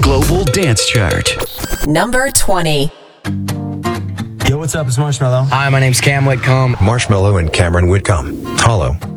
Global Dance Chart. Number 20. Yo, what's up? It's Marshmello. Hi, my name's Cam Whitcomb. Marshmello and Cameron Whitcomb. Hollow.